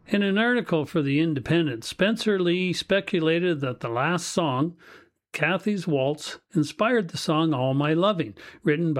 In an article for The Independent, Spencer Lee speculated that the last song, Kathy's Waltz, inspired the song All My Loving, written by